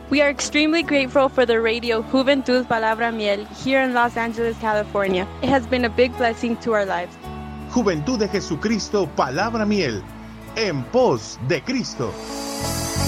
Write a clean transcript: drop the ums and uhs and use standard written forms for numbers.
We are extremely grateful for the radio Juventud Palabra Miel here in Los Angeles, California. It has been a big blessing to our lives. Juventud de Jesucristo, Palabra Miel, en pos de Cristo.